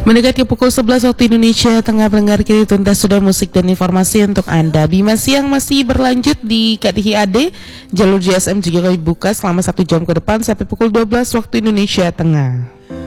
Mendekati pukul 11 waktu Indonesia Tengah, pendengar kini tuntas sudah musik dan informasi untuk Anda. Bima Siang masih berlanjut di KDI AD. Jalur GSM juga dibuka selama 1 jam ke depan sampai pukul 12 waktu Indonesia Tengah.